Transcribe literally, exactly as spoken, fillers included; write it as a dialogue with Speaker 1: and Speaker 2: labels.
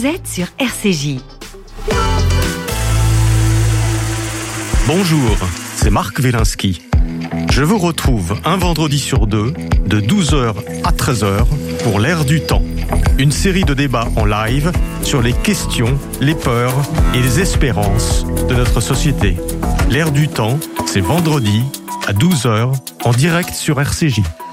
Speaker 1: Vous êtes sur R C J.
Speaker 2: Bonjour, c'est Marc Wielinski. Je vous retrouve un vendredi sur deux, de douze heures à treize heures, pour l'Air du temps. Une série de débats en live sur les questions, les peurs et les espérances de notre société. L'Air du temps, c'est vendredi à douze heures, en direct sur R C J.